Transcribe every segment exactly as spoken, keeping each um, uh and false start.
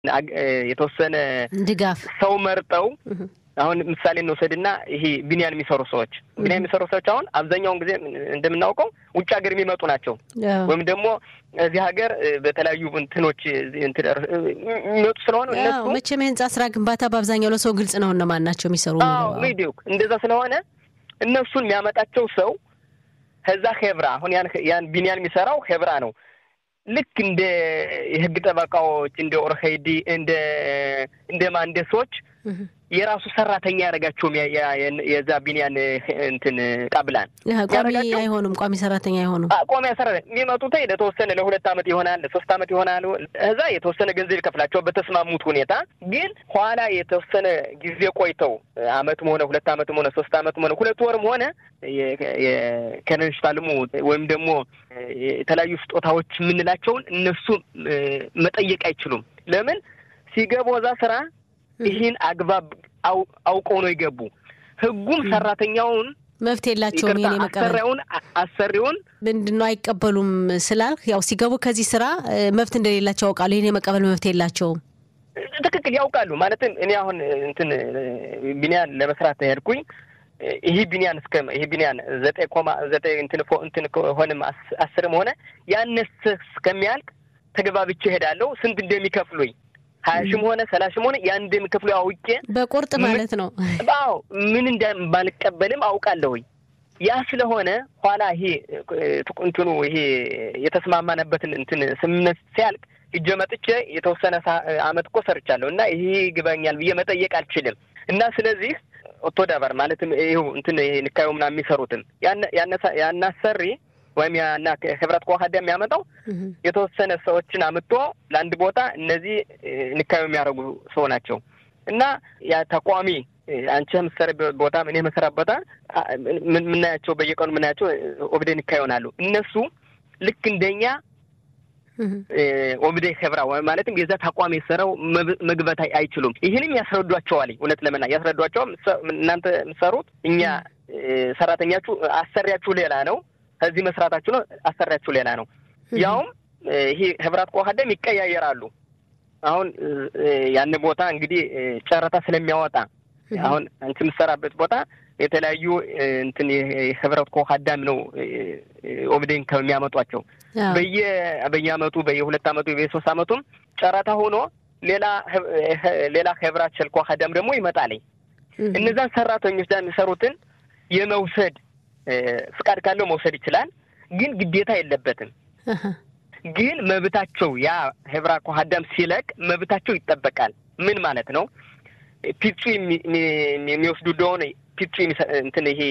የተወሰነ ድጋፍ ሰው መርጠው አሁን ምሳሌ እንወስድና ይሄ ቢኒያን የሚሰሩ ሰዎች ቢኒያን የሚሰሩ ሰዎች አሁን አብዛኛውን ጊዜ እንደምናውቀው ውጭ ሀገር የሚመጡ ናቸው ወይም ደግሞ እዚህ ሀገር በተለያዩ እንትኖች እንትን የሚመጡ ስለሆነ እነሱ መቼም የህንጻ ስራ ግንባታ በአብዛኛው ለሰው ግልጽ ነው እነማን ናቸው የሚሰሩ ነው አዎ ቪዲዮ እንደዛ ስለሆነ እነሱን የሚያመጣቸው ሰው ከዛ ኸብራ አሁን ያን ያን ቢኒያን የሚሰራው ኸብራ ነው ልክ እንደ የህግ ጠበቃዎች እንደ ኦርሄዲ እንደ እንደ ማንደሶች የራሱ ሰራተኛ ያረጋቸው የዛ ቢኒያን እንትን ቃብላን ቋሚ አይሆንም ቋሚ ሰራተኛ አይሆንም ቋሚ ሰራተኛ የሚመጡት ለተወሰነ ለሁለት አመት ይሆናል ለሶስት አመት ይሆናል እዛ የተወሰነ ገንዘብ ይከፍላቸው በተስማሙት ሁኔታ ግን ኋላ የተወሰነ ጊዜ ቆይተው አመት ሆነ ሁለት አመት ሆነ ሶስት አመት ሆነ ሁለት ወርም ሆነ የከነሽ ታልሙ ወይም ደግሞ የተለያዩ ስጦታዎች ምንላቸውን እነሱ መጠየቅ አይችሉም ለምን ሲገቡ እዛ ስራ ይሄን አግባብ አውቀው ነው ይገቡ ህጉም ሰራተኛውን መፍት የላቸውም የኔ መቀበል አሰሪውን አሰሪውን ምንድነው አይቀበሉም ስላል ያው ሲገቡ ከዚህ ስራ መፍት እንደሌላቸው ያውቃሉ የኔ መቀበል መፍት የላቸውም ትክክል ያውቃሉ ማለት እኔ አሁን እንትን ቢኒያን ለመስራት ሄድኩኝ ይሄ ቢኒያን እስከ ይሄ ቢኒያን ዘጠኝ ዘጠኝ እንትን እንትን ሆነ አስርም ሆነ ያነስ እስከሚያልቅ ተገባብቼ ሄዳለሁ ስንት እንደሚከፍሉኝ ሀያሽም ሆነ ሰላሽም ሆነ ያን እንደሚከፍሉ አውቄ በቁርጥ ማለት ነው አዎ ምን እንደማልቀበልም አውቃለሁ ያ ስለሆነ ኋላ ይሄ እንትኑ ይሄ የተስማማነበትን እንትን ስምነት ሲያልቅ ይጀመጥቼ የተወሰነ አመት እኮ ሰርቻለሁ እና ይሄ ግባኛል ብዬ መጠየቅ አልችልም እና ስለዚህ ኦቶዳበር ማለትም ይሄው እንትን ንካዩ ምናምን የሚሰሩትን ያን ያናሰሪ ወይም ያና ህብረት ቋሃዳ የሚያመጣው የተወሰነ ሰዎችን አምጥቶ ለአንድ ቦታ እነዚህ ንካዩ የሚያረጉ ሰው ናቸው እና ያ ተቋሚ አንቺ መስከረ ቦታ ምን የመስራበታ ምን ምናያቸው በየቀኑ ምናያቸው ኦብዴ ንካዩ ናሉ እነሱ ልክ እንደኛ ኦብዴ ህብራ ማለትም የዛ ተቋሚ ሰራው መግባት አይችሉም ይሄንም ያስረዷቸዋል እውነት ለምን ያስረዷቸው እናንተ ምሰሩት እኛ ሰራተኛችሁ አሰሪያችሁ ሌላ ነው ከዚህ መስራታችሁ ነው አሰሪያችሁ ሌላ ነው ያውም ይሄ ህብራት ቆሃደም ይቀያየራሉ አሁን ያን ቦታ እንግዲህ ጨረታ ስለሚያወጣ አሁን አንቺ ምሰራበት ቦታ የተለያዩ እንትን የህብራት ቆሃዳም ነው ኦብዴን ከሚያመጧቸው በየ በየአመቱ በየሁለት አመቱ በየሶስት አመቱም ጨረታ ሆኖ ሌላ ሌላ ህብራት ሸልቆ ሀዳም ደግሞ ይመጣልኝ እነዛን ሰራተኞች ዳን የሚሰሩትን የመውሰድ ፍቃድ ካለው መውሰድ ይችላል ግን ግዴታ የለበትም ግን መብታቸው ያ ህብራ ቆሃዳም ሲለቅ መብታቸው ይጠበቃል ምን ማለት ነው ፒቺ የሚወስዱ ደሆነ ፒቺ እንትን ይሄ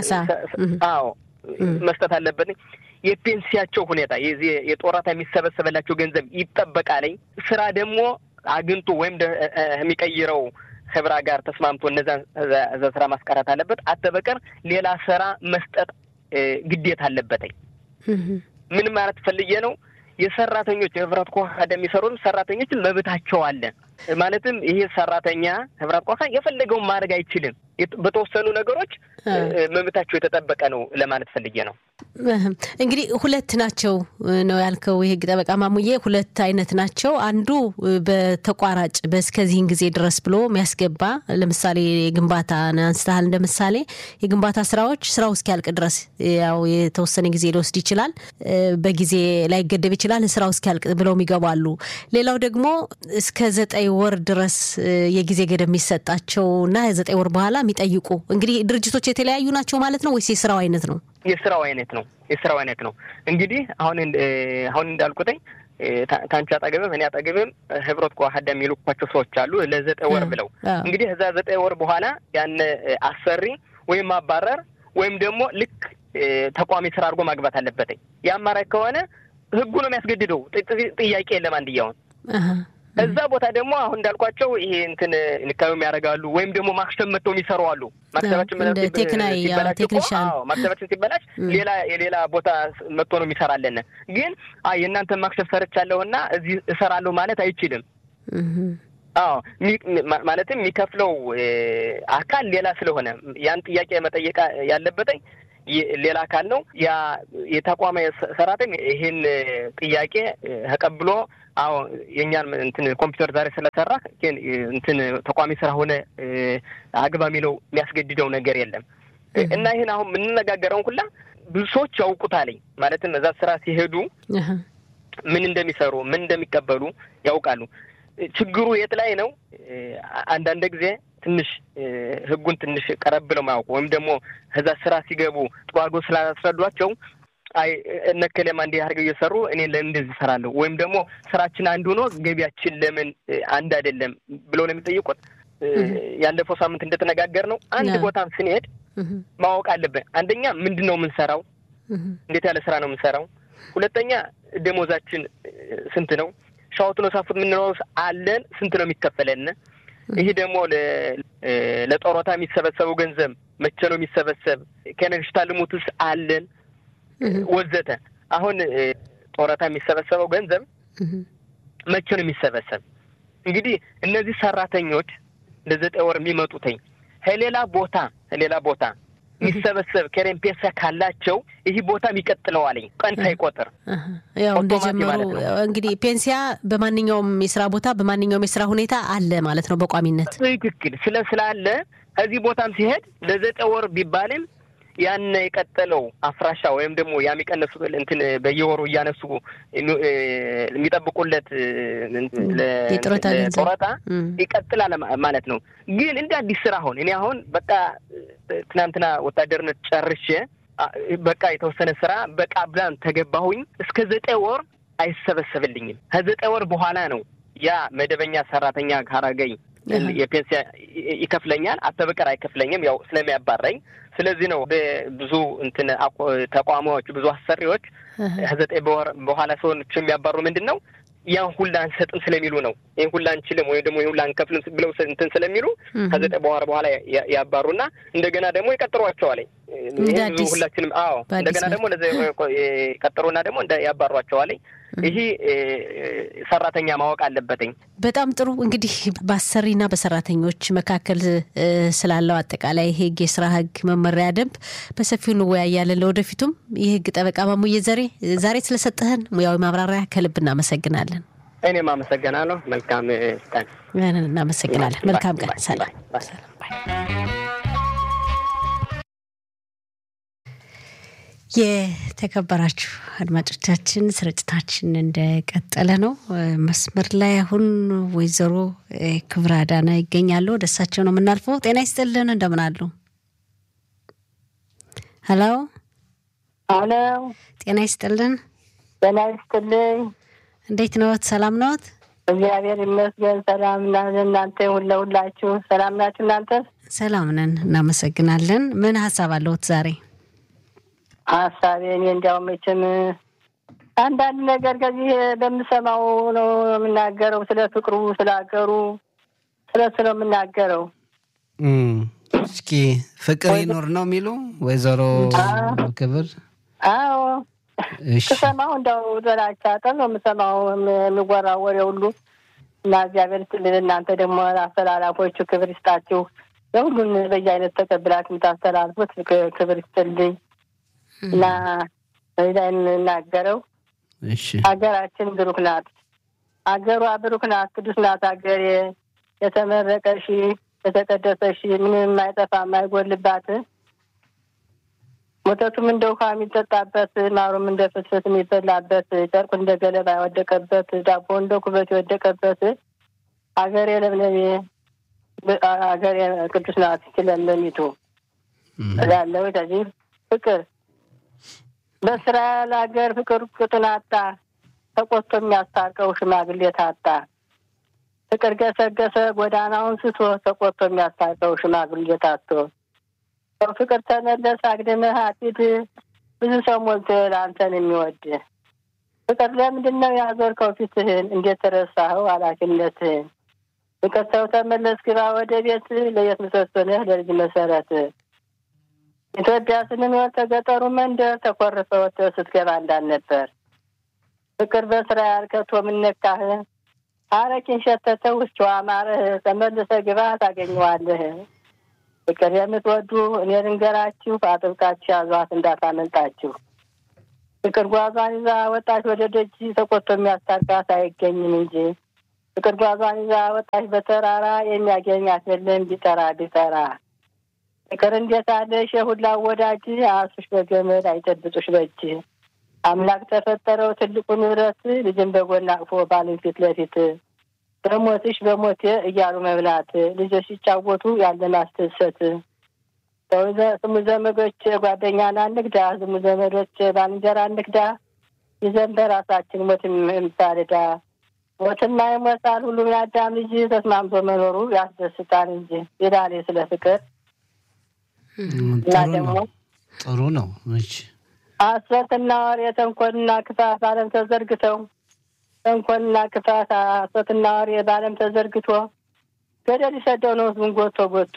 አዎ መስጠት አለበት የፔንሲያቸው ሁኔታ የዚህ የጦራታ የሚሰበሰበላቸው ገንዘብ ይጠበቃል ስራ ደግሞ አግንቱ ወይም የሚቀይረው ህብራ ጋር ተስማምቶ እነዛ ዘስራ ማስቀራት አለበት አተበቀር ሌላ ስራ መስጠት ግዴታ አለበት ምን ማለት ፈልዬ ነው የሰራተኞች ህብራት ቆሃዳ የሚሰሩን ሰራተኞች መብታቸው አለ ማለትም ይሄ ሰራተኛ ህብራት ቆሃዳ የፈለገው ማድረግ አይችልም በተወሰኑ ነገሮች መብታቸው የተጠበቀ ነው ለማለት ፈልጌ ነው እንግዲህ ሁለት ናቸው ነው ያልከው የህግ ጠበቃ ማሙዬ ሁለት አይነት ናቸው አንዱ በተቋራጭ በስከዚህን ጊዜ ድረስ ብሎ የሚያስገባ ለምሳሌ ግንባታ አንስተሃል እንደምሳሌ የግንባታ ስራዎች ስራው እስኪያልቅ ድረስ ያው የተወሰነ ጊዜ ሊወስድ ይችላል በጊዜ ላይ ገደብ ይችላል ስራው እስኪያልቅ ብለው የሚገባሉ ሌላው ደግሞ እስከ ዘጠኝ ወር ድረስ የጊዜ ገደብ የሚሰጣቸውና ዘጠኝ ወር በኋላ የሚጠይቁ እንግዲህ ድርጅቶች የተለያዩ ናቸው ማለት ነው ወይስ የስራው አይነት ነው የስራው አይነት ነው የስራው አይነት ነው እንግዲህ አሁን አሁን እንዳልኩትኝ ታንቻ አጠገበም እኔ አጠገበም ህብረት ቆሃዳ የሚልኳቸው ሰዎች አሉ ለዘጠኝ ወር ብለው እንግዲህ እዛ ዘጠኝ ወር በኋላ ያን አሰሪ ወይም ማባረር ወይም ደግሞ ልክ ተቋሚ ስራ አድርጎ ማግባት አለበት ያማራ ከሆነ ህጉ ነው የሚያስገድደው ጥያቄ የለም አንድያውን እዛ ቦታ ደግሞ አሁን እንዳልኳቸው ይሄ እንትን ንካዩም ያረጋሉ ወይም ደግሞ ማክሰም መጥተው የሚሰሩ አሉ ማክሰባችን ማለት ቴክናይ ያው ቴክኒሻን አዎ ማክሰባችን ሲበላሽ ሌላ የሌላ ቦታ መጥቶ ነው የሚሰራለን ግን አይ የእናንተ ማክሰብ ሰርቻለሁና እዚህ እሰራለሁ ማለት አይችልም አዎ ማለትም የሚከፍለው አካል ሌላ ስለሆነ ያን ጥያቄ መጠየቅ ያለበት ሌላ አካል ነው ያ የተቋማ ሰራተኛ ይሄን ጥያቄ ተቀብሎ አዎ የኛን እንትን ኮምፒውተር ዛሬ ስለሰራ ግን እንትን ተቋሚ ስራ ሆነ አግባሚ ነው የሚያስገድደው ነገር የለም እና ይሄን አሁን ምንነጋገረው ሁላ ብዙ ሰዎች ያውቁታል ማለት ነው እዛ ስራ ሲሄዱ ምን እንደሚሰሩ ምን እንደሚቀበሉ ያውቃሉ ችግሩ የት ላይ ነው አንዳንድ ጊዜ ትንሽ ህጉን ትንሽ ቀረብ ብለው ማያውቁ ወይም ደግሞ እዛ ስራ ሲገቡ ጥዋጎ ስላስረዷቸው አይ እነከለማ እንደ ያርገው እየሰሩ እኔ ለእንደዚህ ሰራለሁ ወይም ደግሞ ስራችን አንድ ሆኖ ገቢያችን ለምን አንድ አይደለም ብለው ነው የሚጠይቁት ያለፈው ሳምንት እንደተነጋገር ነው አንድ ቦታም ስንሄድ ማወቅ አለበት አንደኛ ምንድነው ምን ሰራው እንዴት ያለ ስራ ነው ምን ሰራው ሁለተኛ ደሞዛችን ስንት ነው ሻውት ነው ሳፉት ምን ነው አለን ስንት ነው የሚከፈለን ይሄ ደግሞ ለጦሮታ የሚሰበሰበው ገንዘብ መቼ ነው የሚሰበሰብ ከነግሽታ ልሙትስ አለን ወዘተ አሁን ጦሮታ የሚሰበሰበው ገንዘብ መቼ ነው የሚሰበሰብ እንግዲህ እነዚህ ሰራተኞች ለዘጠኝ ወር የሚመጡትኝ ሄሌላ ቦታ ሄሌላ ቦታ የሚሰበሰብ ከሬምፔሳ ካላቸው ይሄ ቦታ የሚቀጥለው አለኝ ቀን ሳይቆጥር ያው እንደጀመሩ እንግዲህ ፔንሲያ በማንኛውም የሥራ ቦታ በማንኛውም የሥራ ሁኔታ አለ ማለት ነው በቋሚነት ትክክል ስለ ስላለ እዚህ ቦታም ሲሄድ ለዘጠኝ ወር ቢባልም ያን የቀጠለው አፍራሻ ወይም ደግሞ ያሚቀነሱ እንትን በየወሩ ያነሱ የሚጠብቁለት ለጦራታ ይቀጥላል ማለት ነው ግን እንደ አዲስ ስራ ሆነ እኔ አሁን በቃ ትናንትና ወታደርነት ጨርሼ በቃ የተወሰነ ስራ በቃ ብላን ተገባሁኝ እስከ ዘጠኝ ወር አይሰበሰብልኝም ከዘጠኝ ወር በኋላ ነው ያ መደበኛ ሰራተኛ ካራገኝ የፔንሲያ ይከፍለኛል አተበቀር አይከፍለኝም ያው ስለሚያባረኝ ስለዚህ ነው ብዙ እንትን ተቋማዎች ብዙ አሰሪዎች ከዘጠኝ በኋላ ሰዎች የሚያባሩ ምንድነው ያን ሁላ አንሰጥም ስለሚሉ ነው ይሄን ሁላ አንችልም ወይ ደግሞ ይሄን ሁላ አንከፍልም ብለው እንትን ስለሚሉ ከዘጠኝ በኋላ ያባሩና እንደገና ደግሞ ይቀጥሯቸዋል ይሄ ሁላችንም አዎ እንደገና ደግሞ ለዘ ይቀጥሩና ደግሞ እንደ ያባሯቸዋል ይሄ ሰራተኛ ማወቅ አለበትኝ በጣም ጥሩ እንግዲህ በአሰሪና በሰራተኞች መካከል ስላለው አጠቃላይ ህግ የሥራ ህግ መመሪያ ደንብ በሰፊው ነው ያያለን ለወደፊቱም የህግ ጠበቃ ማሙዬ ዘሬ ዛሬ ስለሰጠህን ሙያዊ ማብራሪያ ከልብ እናመሰግናለን እኔም አመሰግናለሁ መልካም ቀን እናመሰግናለን መልካም ቀን ሰላም ሰላም ባይ የተከበራችሁ አድማጮቻችን ስርጭታችን እንደቀጠለ ነው መስመር ላይ አሁን ወይዘሮ ክብራዳና ይገኛሉ ደሳቸው ነው የምናልፈው ጤና ይስጥልን እንደምን አሉ ሄሎ ሄሎ ጤና ይስጥልን ጤና ይስጥልኝ እንዴት ነው ሰላም ነው እግዚአብሔር ይመስገን ሰላም እናንተ ሁላችሁ ሰላም ናችሁ እናንተ ሰላም ነን እናመሰግናለን ምን ሐሳብ አለዎት ዛሬ ሐሳቤን እንደው መቼም አንዳንድ ነገር ከዚህ በመሰማው ነው የምናገረው ስለ ፍቅሩ ስለ አገሩ ስለ ስለ የምናገረው እም እስኪ ፍቅር ይኖር ነው የሚሉ ወይዘሮ ክብር አዎ እሺ ሰማው እንደው ዘላቻ ጠን ነው የምሰማው የሚወራው ወሬ ሁሉ እና እግዚአብሔር ይስጥልን እናንተ ደግሞ አስተላላፎቹ ክብር ይስጣችሁ ለሁሉም በየአይነት ተቀብላችሁ ታስተላልፉት ክብር ይስጥልኝ እና አይዳን እናገረው እሺ አገራችን ብሩክ ናት አገሯ ብሩክ ናት ቅዱስ ናት አገሬ የተመረቀሽ የተቀደሰሽ ምንም የማይጠፋ የማይጎልባት ወተቱም እንደ ውሃ የሚጠጣበት ማሩም እንደ ፍስፍት የሚበላበት ጨርቁ እንደ ገለባ የወደቀበት ዳቦ እንደ ኩበት የወደቀበት አገሬ ለምለሜ አገሬ ቅዱስ ናት ለምለሚቱ ያለው ታዲያ ፍቅር በእስራኤል ሀገር ፍቅር ቁጥናታ ተቆጥቶ የሚያስታርቀው ሽማግሌ ታጣ ፍቅር ገሰገሰ ጎዳናውን ስቶ ተቆጥቶ የሚያስታርቀው ሽማግሌ ታጥቶ ፍቅር ተመለሰ አግደመህ አጥት ብዙ ሰው ሞልቶ አንተን የሚወድ ፍቅር ለምንድነው ያዞርከው ፊትህን እንዴት ተረሳኸው አላኪነትህን ፍቅር ተው ተመለስ ግባ ወደ ቤት ለየት ምሰሶነህ ለልጅ መሰረት ኢትዮጵያ ስንኖር ተገጠሩ መንደር ተቆርፈው ስትገባ እንዳልነበር ፍቅር በእስራኤል ከቶ ምንነካህ አረኪን ሸተተው ውስጥ አማረህ ተመለሰ ግባ ታገኘዋለህ ፍቅር የምትወዱ እኔ ልንገራችሁ አጥብቃችሁ ያዟት እንዳታመልጣችሁ። ፍቅር ጓዟን ይዛ ወጣች ወደ ደጅ ተቆጥቶ የሚያስታርቃት አይገኝም እንጂ ፍቅር ጓዟን ይዛ ወጣች በተራራ የሚያገኛት የለም ቢጠራ ቢጠራ። ፍቅር እንዴት አለሽ የሁላ ወዳጅ አሱሽ በገመድ አይጨብጡሽ በእጅ። አምላክ ተፈጠረው ትልቁ ንብረት ልጅን በጎን አቅፎ ባልን ፊት ለፊት በሞትሽ በሞቴ እያሉ መብላት ልጆች ሲጫወቱ ያለ ማስተሰት። ስሙ ዘመዶች ጓደኛና እንግዳ ስሙ ዘመዶች ባልንጀራ እንግዳ ይዘን በራሳችን ሞት የምታልዳ ሞትና ይሞታል ሁሉም ያዳም ልጅ ተስማምቶ መኖሩ ያስደስታል እንጂ ይላል ስለ ፍቅር። እና ደግሞ ጥሩ ነው። እሺ ሐሰትና ወሬ ተንኮልና ክፋት ዓለም ተዘርግተው ተንኮልና ክፋት ሐሰትና ወሬ በዓለም ተዘርግቶ ገደል ይሰደው ነው ህዝቡን ጎቶ ጎቶ።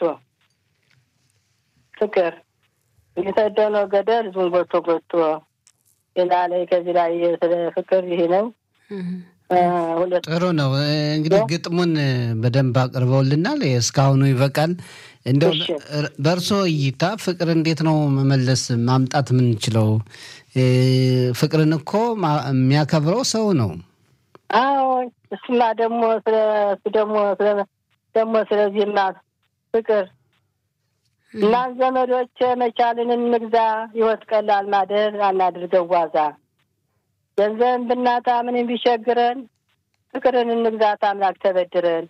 ፍቅር ይሰደው ነው ገደል ህዝቡን ጎቶ ጎቶ ይላል። ከዚህ ላይ ስለ ፍቅር ይሄ ነው። ጥሩ ነው። እንግዲህ ግጥሙን በደንብ አቅርበውልናል። እስካሁኑ ይበቃል። እንደው በእርሶ እይታ ፍቅር እንዴት ነው መመለስ ማምጣት የምንችለው? ፍቅርን እኮ የሚያከብረው ሰው ነው። አዎ እሱማ ደግሞ ስለ ደግሞ ስለ ደግሞ ስለዚህማ ፍቅር እና ዘመዶች መቻልን እንግዛ ህይወት ቀላል ማደር አናድርገው ዋዛ። ገንዘብ ብናጣ ምንም ቢቸግረን ፍቅርን እንግዛት አምላክ ተበድረን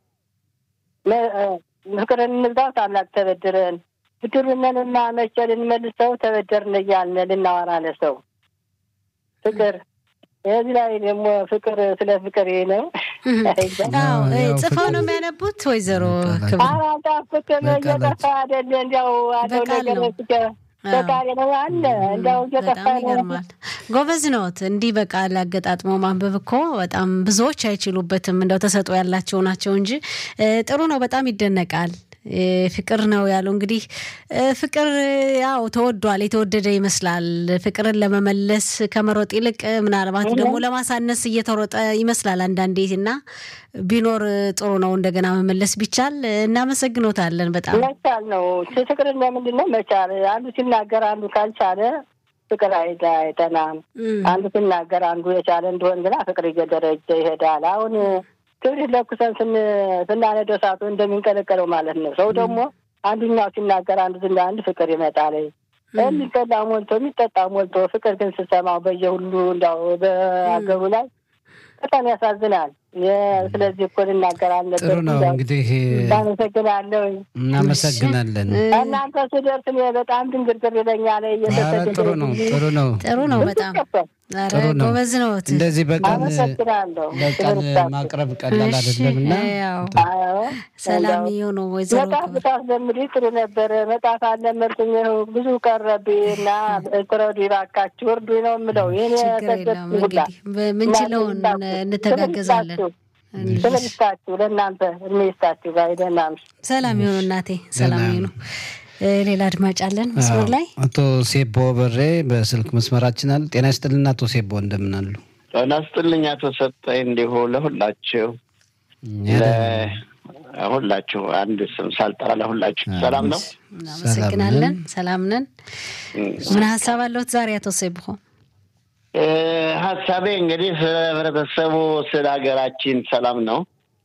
ፍቅርን እንግዛት አምላክ ተበድረን ብድሩንና መቸልን መልሰው ተበደርን እያልን ልናወራ ለሰው ፍቅር። እዚህ ላይ ደግሞ ፍቅር ስለ ፍቅር ነው። አዎ ጽፈው ነው የሚያነቡት ወይዘሮ ክብር? አራዳ ፍቅር እየጠፋ አይደለ እንዲያው አለው ነገር ፍቅር በቃል ነው አለ እንደው እየጠፋ ነው። ጎበዝ ነዎት። እንዲህ በቃል አገጣጥሞ ማንበብ እኮ በጣም ብዙዎች አይችሉበትም። እንደው ተሰጥኦ ያላቸው ናቸው እንጂ ጥሩ ነው። በጣም ይደነቃል። ፍቅር ነው ያለው እንግዲህ ፍቅር ያው ተወዷል፣ የተወደደ ይመስላል። ፍቅርን ለመመለስ ከመሮጥ ይልቅ ምናልባት ደግሞ ለማሳነስ እየተሮጠ ይመስላል አንዳንዴና ቢኖር ጥሩ ነው እንደገና መመለስ ቢቻል። እናመሰግኖታለን በጣም መቻል ነው። ፍቅር ለምንድን ነው መቻል? አንዱ ሲናገር አንዱ ካልቻለ ፍቅር አይተናም። አንዱ ሲናገር አንዱ የቻለ እንደሆነ ግና ፍቅር እየደረጀ ይሄዳል። አሁን ክብሪት ለኩሰን ስናነደው እሳቱ እንደሚንቀለቀለው ማለት ነው። ሰው ደግሞ አንዱኛው ሲናገር አንዱ ዝና አንድ ፍቅር ይመጣል። የሚበላ ሞልቶ የሚጠጣ ሞልቶ ፍቅር ግን ስሰማው በየሁሉ እንዳው በአገሩ ላይ በጣም ያሳዝናል። ስለዚህ እኮ ልናገራለን። ጥሩ ነው እንግዲህ እናመሰግናለሁ። እናመሰግናለን። እናንተ ስደርስ እኔ በጣም ድንግርግር ይለኛል። እየተሰደደ ጥሩ ነው ጥሩ ነው ጥሩ ነው በጣም ጥሩ ነው። ጎበዝ ነው። እንደዚህ በቃል በቃል ማቅረብ ቀላል አይደለምና ሰላም ይሁን ወይዘሮ መጣፍ ታስደምሪ ጥሩ ነበር። መጣፍ አለ መልኩኝ ብዙ ቀረብና ትረዱ ይባካችሁ ወርዱ ነው የምለው። የኔ ተሰደደ እንግዲህ ምንችለውን እንተጋገዛለን። ስለምታችሁ ለእናንተ እርሜስታችሁ ጋር ይደናም። ሰላም ይሁን እናቴ፣ ሰላም ይሁን። ሌላ አድማጭ አለን መስመር ላይ አቶ ሴቦ በሬ በስልክ መስመራችን አለ። ጤና ይስጥልና አቶ ሴቦ እንደምን አሉ? ጤና ይስጥልኝ አቶ ሰጠኝ። እንዲሁ ለሁላችሁ ለሁላችሁ አንድ ስም ሳልጠራ ለሁላችሁ ሰላም ነው። እናመሰግናለን። ሰላም ነን። ምን ሐሳብ አለዎት ዛሬ አቶ ሴቦ? ሐሳቤ እንግዲህ ስለ ህብረተሰቡ ስለ ሀገራችን ሰላም ነው።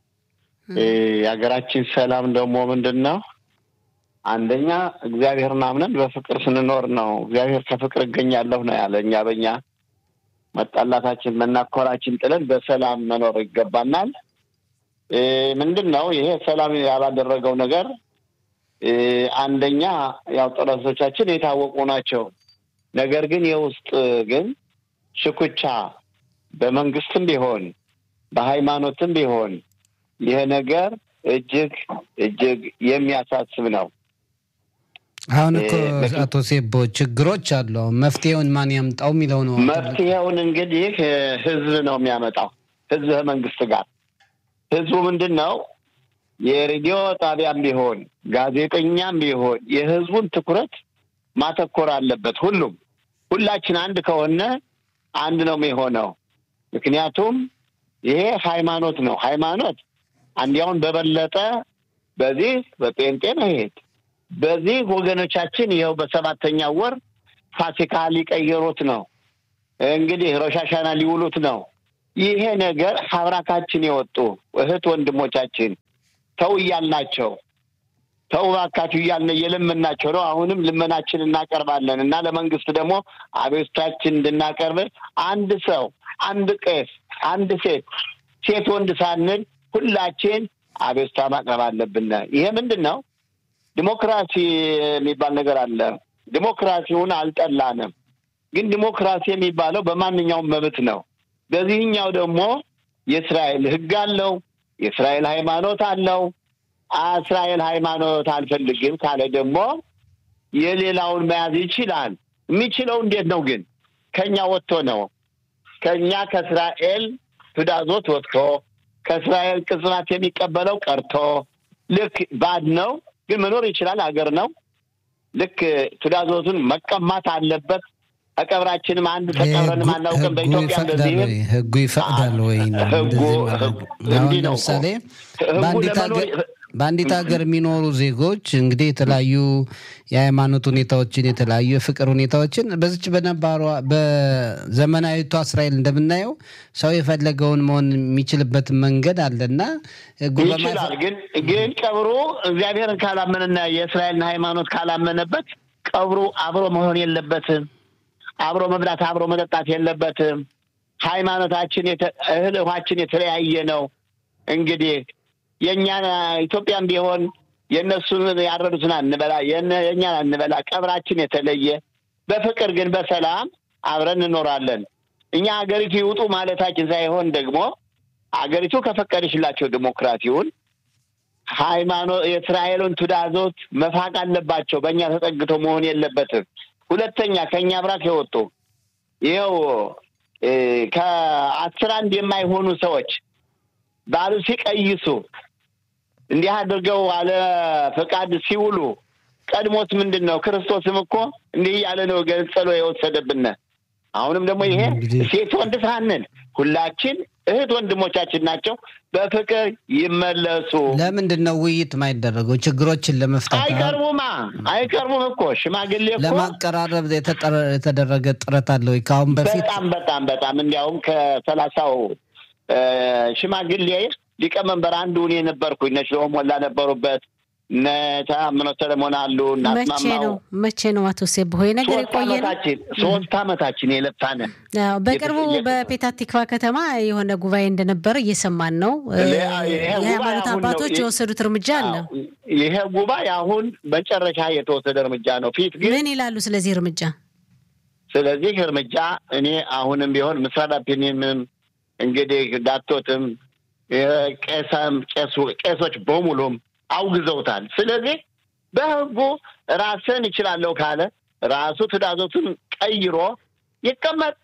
የሀገራችን ሰላም ደግሞ ምንድነው? አንደኛ እግዚአብሔርን አምነን በፍቅር ስንኖር ነው። እግዚአብሔር ከፍቅር እገኛለሁ ነው ያለ። እኛ በእኛ መጣላታችን መናኮራችን ጥለን በሰላም መኖር ይገባናል። ምንድነው ይሄ ሰላም ያላደረገው ነገር? አንደኛ ያው ጠላቶቻችን የታወቁ ናቸው። ነገር ግን የውስጥ ግን ሽኩቻ በመንግስትም ቢሆን በሃይማኖትም ቢሆን ይሄ ነገር እጅግ እጅግ የሚያሳስብ ነው። አሁን እኮ አቶ ሴቦ ችግሮች አሉ። መፍትሄውን ማን ያምጣው የሚለው ነው። መፍትሄውን እንግዲህ ህዝብ ነው የሚያመጣው። ህዝብ መንግስት ጋር ህዝቡ ምንድነው የሬዲዮ ጣቢያም ቢሆን ጋዜጠኛም ቢሆን የህዝቡን ትኩረት ማተኮር አለበት። ሁሉም ሁላችን አንድ ከሆነ አንድ ነው የሚሆነው። ምክንያቱም ይሄ ሃይማኖት ነው። ሃይማኖት አንዲያውን በበለጠ በዚህ በጴንጤ መሄድ በዚህ ወገኖቻችን ይሄው በሰባተኛው ወር ፋሲካ ሊቀየሩት ነው እንግዲህ ሮሽ ሀሻና ሊውሉት ነው ይሄ ነገር ሐብራካችን የወጡ እህት ወንድሞቻችን ተው ያልናቸው ተው ባካችሁ ያልነ የለምናቸው ነው አሁንም ልመናችን እናቀርባለን እና ለመንግስት ደግሞ አቤቱታችን እንድናቀርብ አንድ ሰው አንድ ቄስ አንድ ሴት ሴት ወንድ ሳንል ሁላችን አቤቱታ ማቅረብ አለብን ይሄ ምንድነው ዲሞክራሲ የሚባል ነገር አለ ዲሞክራሲውን አልጠላንም ግን ዲሞክራሲ የሚባለው በማንኛውም መብት ነው በዚህኛው ደግሞ የእስራኤል ህግ አለው የእስራኤል ሃይማኖት አለው እስራኤል ሃይማኖት አልፈልግም ካለ ደግሞ የሌላውን መያዝ ይችላል የሚችለው እንዴት ነው ግን ከኛ ወጥቶ ነው ከኛ ከእስራኤል ትዳዞት ወጥቶ ከእስራኤል ቅጽናት የሚቀበለው ቀርቶ ልክ ባድ ነው ግን መኖር ይችላል ሀገር ነው ልክ ትዳዞቱን መቀማት አለበት አቀብራችንም አንድ ተቀብረን ማናውቀን በኢትዮጵያ እንደዚህ ህጉ ይፈቅዳል ወይ እንደዚህ ነው ለምሳሌ ባንዲታ ባንዲታ ሀገር የሚኖሩ ዜጎች እንግዲህ የተለያዩ የሃይማኖት ሁኔታዎችን የተለያዩ የፍቅር ሁኔታዎችን በዚች በነባሯ በዘመናዊቷ እስራኤል እንደምናየው ሰው የፈለገውን መሆን የሚችልበት መንገድ አለና ይችላል ግን ግን ቀብሩ እግዚአብሔርን ካላመነና የእስራኤልን ሃይማኖት ካላመነበት ቀብሩ አብሮ መሆን የለበትም አብሮ መብላት አብሮ መጠጣት የለበትም ሃይማኖታችን እህል ውሃችን የተለያየ ነው እንግዲህ የኛ ኢትዮጵያም ቢሆን የነሱን ያረዱትና እንበላ የኛ እንበላ ቀብራችን የተለየ በፍቅር ግን በሰላም አብረን እንኖራለን እኛ ሀገሪቱ ይውጡ ማለታችን ሳይሆን ደግሞ ሀገሪቱ ከፈቀደችላቸው ዲሞክራሲውን ሃይማኖት የእስራኤልን ትዳዞት መፋቅ አለባቸው በእኛ ተጠግቶ መሆን የለበትም ሁለተኛ ከኛ አብራክ የወጡ ይሄው ከአስራ አንድ የማይሆኑ ሰዎች ባሉ ሲቀይሱ እንዲህ አድርገው አለ ፈቃድ ሲውሉ ቀድሞት ምንድነው ክርስቶስም እኮ እንዲህ ያለ ነው ገንጸሎ የወሰደብነ አሁንም ደግሞ ይሄ ሴት ወንድ ሳንል ሁላችን እህት ወንድሞቻችን ናቸው በፍቅር ይመለሱ ለምንድነው ውይይት ማይደረገው ችግሮችን ለመፍታት አይቀርቡማ አይቀርቡም እኮ ሽማግሌ እኮ ለማቀራረብ የተደረገ ጥረት አለው ካሁን በፊት በጣም በጣም በጣም እንዲያውም ከሰላሳው ሽማግሌ ሊቀመንበር አንዱ እኔ ነበርኩኝ ነሽሎ ሞላ ነበሩበት ነታ ምኖ ሰለሞን አሉ እናስማማው መቼ ነው አቶ ሴብ ሆይ ነገር ይቆየን ሶስት አመታችን የለፋነ አዎ በቅርቡ በፔታቲክቫ ከተማ የሆነ ጉባኤ እንደነበር እየሰማን ነው የሃይማኖት አባቶች የወሰዱት እርምጃ አለ ይሄ ጉባኤ አሁን በመጨረሻ የተወሰደ እርምጃ ነው ፊት ግን ምን ይላሉ ስለዚህ እርምጃ ስለዚህ እርምጃ እኔ አሁንም ቢሆን መስራዳብኝም እንግዲህ ዳቶትም የቄሳም ቄሱ ቄሶች በሙሉም አውግዘውታል ስለዚህ በህጉ ራስን ይችላል ካለ ራሱ ትዳዞቱን ቀይሮ ይቀመጥ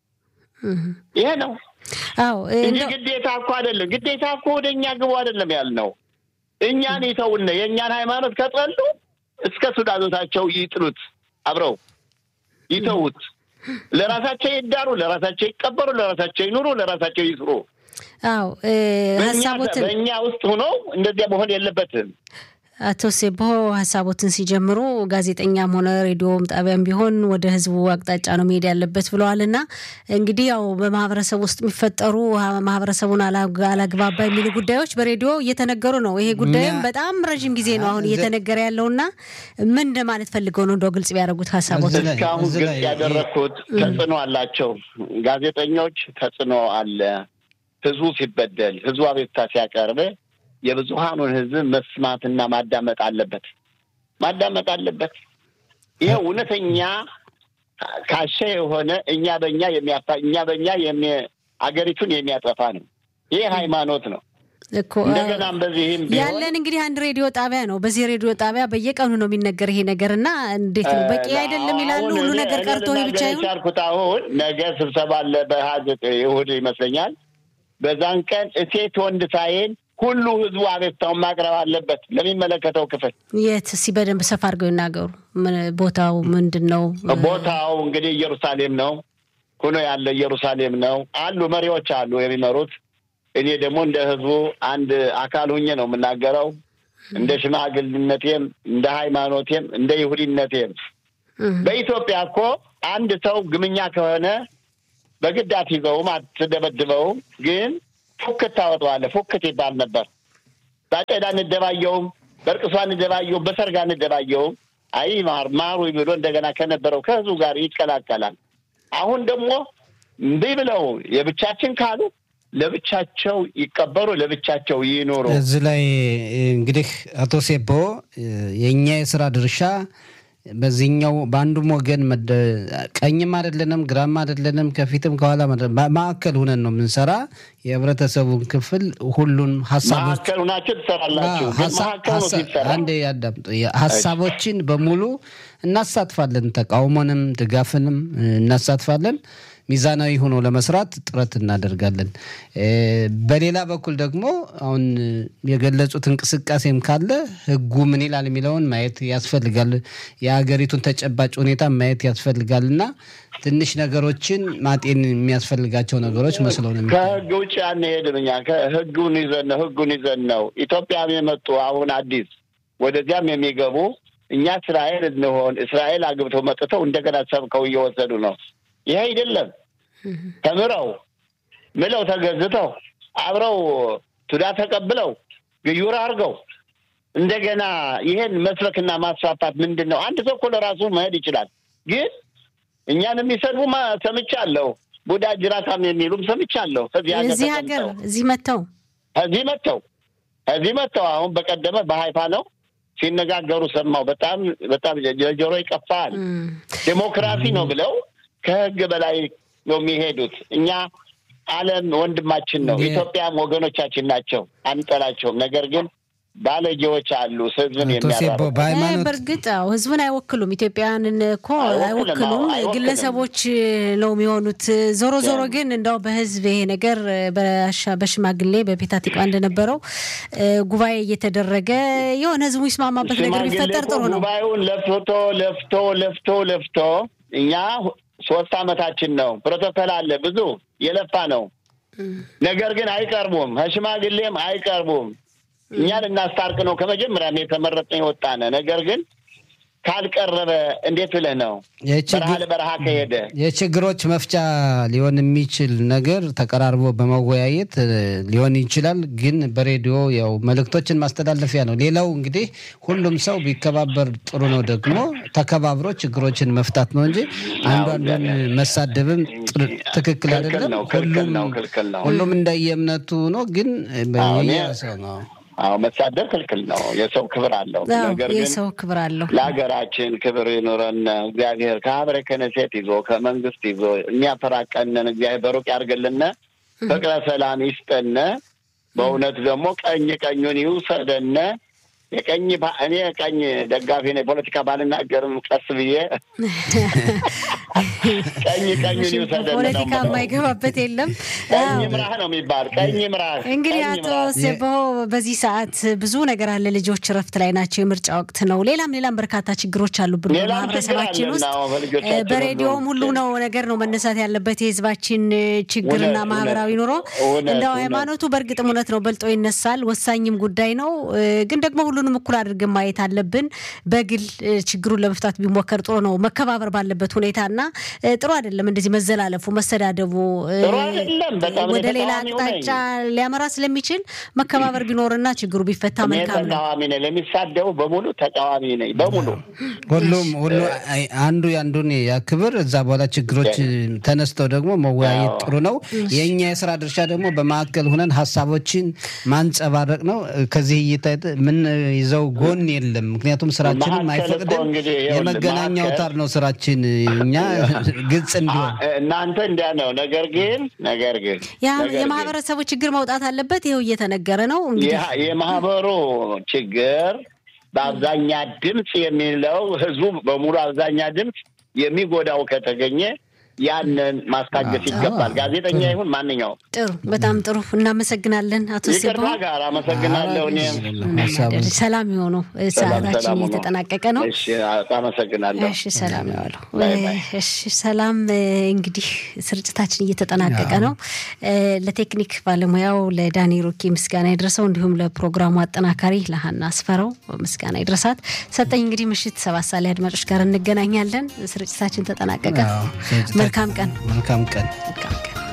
ይሄ ነው አው እንጂ ግዴታ እኮ አይደለም ግዴታ እኮ ወደኛ ግቡ አይደለም ያልነው እኛን ይተውነ የኛን ሃይማኖት ከጠሉ እስከ ትዳዞታቸው ይጥሉት አብረው ይተውት ለራሳቸው ይዳሩ ለራሳቸው ይቀበሩ ለራሳቸው ይኑሩ ለራሳቸው ይስሩ አው ሐሳቦትን በእኛ ውስጥ ሆኖ እንደዚያ መሆን የለበትም አቶ ሴቦ ሐሳቦትን ሲጀምሩ ጋዜጠኛም ሆነ ሬዲዮም ጣቢያም ቢሆን ወደ ህዝቡ አቅጣጫ ነው መሄድ ያለበት ብለዋልና እንግዲህ ያው በማህበረሰብ ውስጥ የሚፈጠሩ ማህበረሰቡን አላግባባ የሚሉ ጉዳዮች በሬዲዮ እየተነገሩ ነው ይሄ ጉዳይም በጣም ረጅም ጊዜ ነው አሁን እየተነገረ ያለውና ምን ማለት ፈልገው ነው እንደው ግልጽ ቢያደርጉት ሐሳቦትን እስካሁን ግልጽ ያደረኩት ተጽኖ አላቸው ጋዜጠኞች ተጽኖ አለ ህዝቡ ሲበደል ህዝቡ አቤቱታ ሲያቀርብ የብዙሃኑን ህዝብ መስማትና ማዳመጥ አለበት ማዳመጥ አለበት ይሄ እውነተኛ ካሸ የሆነ እኛ በእኛ የሚያፋ እኛ በእኛ የሚ አገሪቱን የሚያጠፋ ነው ይሄ ሃይማኖት ነው እኮ እንደገናም በዚህም ያለን እንግዲህ አንድ ሬዲዮ ጣቢያ ነው በዚህ ሬዲዮ ጣቢያ በየቀኑ ነው የሚነገር ይሄ ነገርና እንዴት ነው በቂ አይደለም ይላሉ ሁሉ ነገር ቀርቶ ብቻ ይሁን ቻርኩታው ነገ ስብሰባ አለ በሐዘት ይሁድ ይመስለኛል በዛን ቀን ሴት ወንድ ሳይል ሁሉ ህዝቡ አቤቱታውን ማቅረብ አለበት ለሚመለከተው ክፍል የት ሲበደም ሰፋ አድርገው ይናገሩ ቦታው ምንድነው ቦታው እንግዲህ ኢየሩሳሌም ነው ሆኖ ያለ ኢየሩሳሌም ነው አሉ መሪዎች አሉ የሚመሩት እኔ ደግሞ እንደ ህዝቡ አንድ አካል ሆኜ ነው የምናገረው እንደ ሽማግልነቴም እንደ ሃይማኖቴም እንደ ይሁዲነቴም በኢትዮጵያ እኮ አንድ ሰው ግምኛ ከሆነ በግዳት ይዘውም አትደበድበውም ግን ፉክት ታወጣዋለህ ፉክት ይባል ነበር ባጨዳ እንደባየውም በርቅሷ እንደባየው በሰርጋ እንደባየው አይ ማር ማሩ ይብሎ እንደገና ከነበረው ከዙ ጋር ይቀላቀላል አሁን ደግሞ እንዲብለው የብቻችን ካሉ ለብቻቸው ይቀበሩ ለብቻቸው ይኖሩ እዚህ ላይ እንግዲህ አቶ ሴቦ የኛ የሥራ ድርሻ በዚህኛው ባንዱም ወገን ቀኝም አይደለንም ግራም አይደለንም ከፊትም ከኋላ ማዕከል ሆነን ነው ምንሰራ የህብረተሰቡን ክፍል ሁሉን ሐሳቦች ማዕከል ሆናችሁ ተሰራላችሁ ማዕከል ነው ሲሰራ አንዴ ያዳምጡ ሐሳቦችን በሙሉ እናሳትፋለን ተቃውሞንም ድጋፍንም እናሳትፋለን ሚዛናዊ ሆኖ ለመስራት ጥረት እናደርጋለን በሌላ በኩል ደግሞ አሁን የገለጹት እንቅስቃሴም ካለ ህጉ ምን ይላል የሚለውን ማየት ያስፈልጋል የሀገሪቱን ተጨባጭ ሁኔታ ማየት ያስፈልጋልና ትንሽ ነገሮችን ማጤን የሚያስፈልጋቸው ነገሮች መስለው ነው ከህግ ውጭ አንሄድምኛ ከህጉን ይዘን ነው ህጉን ይዘን ነው ኢትዮጵያም የመጡ አሁን አዲስ ወደዚያም የሚገቡ እኛ እስራኤል እንሆን እስራኤል አግብተው መጥተው እንደገና ሰብከው እየወሰዱ ነው ይሄ አይደለም ተምረው ምለው ተገዝተው አብረው ቱዳ ተቀብለው ግዩር አርገው እንደገና ይሄን መስበክና ማስፋፋት ምንድነው አንድ ሰው እኮ ለራሱ መሄድ ይችላል ግን እኛን የሚሰድቡ ሰምቻለሁ ቡዳ ጅራታም የሚሉም ሰምቻለሁ እዚህ ሀገር እዚህ መተው እዚህ መተው እዚህ መተው አሁን በቀደመ በሃይፋ ነው ሲነጋገሩ ሰማው በጣም በጣም ጆሮ ይቀፋል ዲሞክራሲ ነው ብለው ከህግ በላይ ነው የሚሄዱት እኛ ዓለም ወንድማችን ነው ኢትዮጵያም ወገኖቻችን ናቸው አንጠላቸውም ነገር ግን ባለጌዎች አሉ ህዝብን የሚያራሩ በርግጥ ህዝብን አይወክሉም ኢትዮጵያውያንን እኮ አይወክሉም ግለሰቦች ነው የሚሆኑት ዞሮ ዞሮ ግን እንደው በህዝብ ይሄ ነገር በሽማግሌ በፒታቲቋ እንደነበረው ጉባኤ እየተደረገ የሆነ ህዝቡ ይስማማበት ነገር ቢፈጠር ጥሩ ነው ጉባኤውን ለፍቶ ለፍቶ ለፍቶ ለፍቶ እኛ ሶስት አመታችን ነው ፕሮቶኮል አለ ብዙ የለፋ ነው ነገር ግን አይቀርቡም ሽማግሌም አይቀርቡም እኛ ለናስታርቅ ነው ከመጀመሪያም የተመረጠኝ ወጣነ ነገር ግን ካልቀረበ እንዴት ብለህ ነው በረሃ ለበረሃ ከሄደ የችግሮች መፍቻ ሊሆን የሚችል ነገር ተቀራርቦ በመወያየት ሊሆን ይችላል ግን በሬዲዮ ያው መልእክቶችን ማስተላለፊያ ነው ሌላው እንግዲህ ሁሉም ሰው ቢከባበር ጥሩ ነው ደግሞ ተከባብሮ ችግሮችን መፍታት ነው እንጂ አንዱ አንዱን መሳደብም ትክክል አይደለም ሁሉም ሁሉም እንደየእምነቱ ነው ግን በየሰው ነው አው መሳደብ ክልክል ነው የሰው ክብር አለው ነገር ግን የሰው ክብር አለው ለሀገራችን ክብር ይኖረን እግዚአብሔር ከሀብረ ከነሴት ይዞ ከመንግስት ይዞ የሚያፈራቀነን እግዚአብሔር በሩቅ ያርግልን ፍቅረ ሰላም ይስጠን በእውነት ደግሞ ቀኝ ቀኙን ይውሰደን የቀኝ እኔ ቀኝ ደጋፊ ነኝ ፖለቲካ ባልናገርም ቀስ ብዬ ቀኝ ቀኙን ይውሰደን ፖለቲካ የማይገባበት የለም ቀኝ ምራህ ነው የሚባል ቀኝ ምራህ እንግዲህ አቶ ሴቦ በዚህ ሰዓት ብዙ ነገር አለ ልጆች ረፍት ላይ ናቸው የምርጫ ወቅት ነው ሌላም ሌላም በርካታ ችግሮች አሉብን በማህበረሰባችን ውስጥ በሬዲዮም ሁሉ ነው ነገር ነው መነሳት ያለበት የህዝባችን ችግርና ማህበራዊ ኑሮ እንደው ሃይማኖቱ በርግጥም እውነት ነው በልጦ ይነሳል ወሳኝም ጉዳይ ነው ግን ደግሞ ሁሉንም እኩል አድርገን ማየት አለብን በግል ችግሩን ለመፍታት ቢሞከር ጥሩ ነው መከባበር ባለበት ሁኔታና ጥሩ አይደለም እንደዚህ መዘላለፉ መሰዳደቡ ወደ ሌላ አቅጣጫ ሊያመራ ስለሚችል መከባበር ቢኖርና ችግሩ ቢፈታ መልካም ነው ተቃዋሚ ነኝ ለሚሳደው በሙሉ ተቃዋሚ ነኝ በሙሉ ሁሉም ሁሉ አንዱ ያንዱን ያክብር እዛ በኋላ ችግሮች ተነስተው ደግሞ መወያየት ጥሩ ነው የኛ የሥራ ድርሻ ደግሞ በማዕከል ሆነን ሐሳቦችን ማንጸባረቅ ነው ከዚህ እይታ ምን ይዘው ጎን የለም ምክንያቱም ስራችንን ማይፈቅድም የመገናኛ አውታር ነው ስራችን እኛ ግልጽ እንዲሆን እናንተ እንዲያ ነው ነገር ግን ነገር ግን የማህበረሰቡ ችግር መውጣት አለበት ይሄው እየተነገረ ነው እንግዲህ የማህበሩ ችግር በአብዛኛ ድምጽ የሚለው ህዝቡ በሙሉ አብዛኛ ድምጽ የሚጎዳው ከተገኘ ያንን ማስታገስ ይገባል። ጋዜጠኛ ይሁን ማንኛውም። ጥሩ፣ በጣም ጥሩ። እናመሰግናለን አቶ ሲባው። ይቅርታ ጋር አመሰግናለሁ። እኔ ሰላም ይሁኑ። ሰዓታችን እየተጠናቀቀ ነው። እሺ፣ አመሰግናለሁ። እሺ፣ ሰላም ይዋሉ። እሺ፣ ሰላም። እንግዲህ ስርጭታችን እየተጠናቀቀ ነው። ለቴክኒክ ባለሙያው ለዳኒ ሮኪ ምስጋና ይድረሰው፣ እንዲሁም ለፕሮግራሙ አጠናካሪ ለሃና አስፈረው ምስጋና ይድረሳት። ሰጠኝ እንግዲህ ምሽት ሰባት ሰዓት ላይ አድማጮች ጋር እንገናኛለን። ስርጭታችን ተጠናቀቀ። መልካም ቀን። መልካም ቀን። መልካም ቀን።